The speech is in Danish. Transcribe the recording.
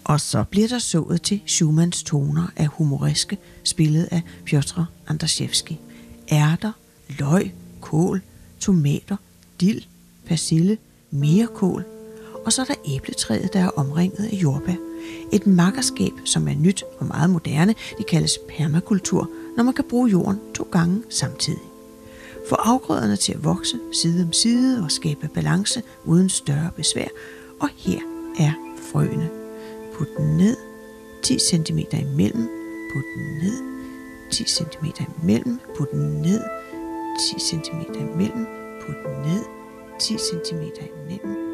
Og så bliver der sået til Schumanns toner af humoreske, spillet af Piotr Andrzejewski. Ærter, løg, kål, tomater, dild, persille, mere kål. Og så er der æbletræet, der er omringet af jordbær. Et makkerskab, som er nyt og meget moderne. Det kaldes permakultur, når man kan bruge jorden 2 gange samtidig. Få afgrøderne til at vokse side om side og skabe balance uden større besvær. Og her er frøene. Put den ned, 10 cm imellem, put den ned, 10 cm imellem, put den ned, 10 cm imellem, put den ned, 10 cm imellem.